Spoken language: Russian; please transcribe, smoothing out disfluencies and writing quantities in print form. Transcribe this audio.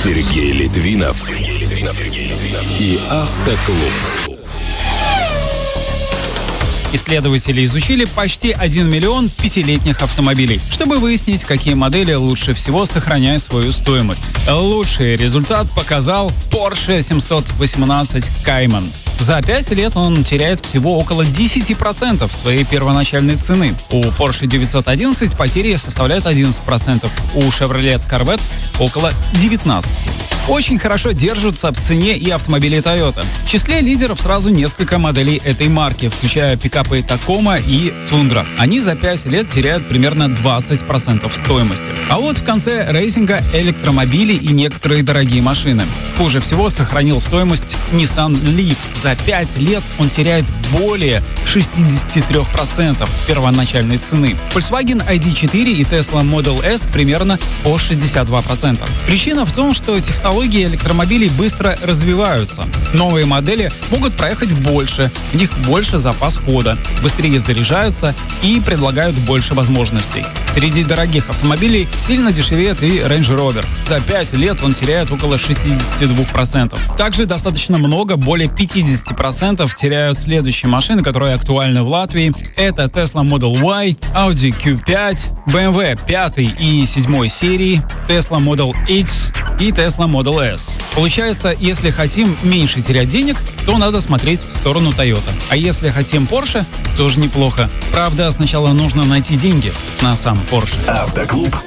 Сергей Литвинов и Автоклуб. Исследователи изучили почти 1 миллион пятилетних автомобилей, чтобы выяснить, какие модели лучше всего сохраняют свою стоимость. Лучший результат показал Porsche 718 Cayman. За 5 лет он теряет всего около 10% своей первоначальной цены. У Porsche 911 потери составляют 11%, у Chevrolet Corvette около 19%. Очень хорошо держатся в цене и автомобили Toyota. В числе лидеров сразу несколько моделей этой марки, включая пикапы Tacoma и Tundra. Они за 5 лет теряют примерно 20% стоимости. А вот в конце рейтинга электромобили и некоторые дорогие машины. Хуже всего сохранил стоимость Nissan Leaf. За 5 лет он теряет более 63% первоначальной цены. Volkswagen ID4 и Tesla Model S примерно по 62%. Причина в том, что технологии электромобилей быстро развиваются. Новые модели могут проехать больше, в них больше запас хода, быстрее заряжаются и предлагают больше возможностей. Среди дорогих автомобилей сильно дешевеет и Range Rover. За 5 лет он теряет около 62%. Также достаточно много, более 50% теряют следующие машины, которые актуальны в Латвии. Это Tesla Model Y, Audi Q5, BMW 5 и 7 серии, Tesla Model X и Tesla Model S. Получается, если хотим меньше терять денег, то надо смотреть в сторону Toyota. А если хотим Porsche, тоже неплохо. Правда, сначала нужно найти деньги на сам Porsche. Автоклуб.